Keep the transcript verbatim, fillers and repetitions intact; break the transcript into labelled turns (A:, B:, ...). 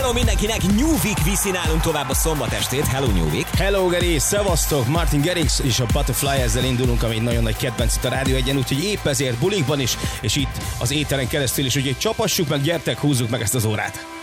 A: Hello mindenkinek, New Week viszi nálunk tovább a szombat estét. Hello New Week.
B: Hello Geri, szevasztok, Martin Garrix és a Butterfly, ezzel indulunk, ami nagyon nagy kedvenc itt a Rádió Egyen, úgyhogy épp ezért bulinkban is, és itt az éteren keresztül is, úgyhogy csapassuk meg, gyertek, húzzuk meg ezt az órát.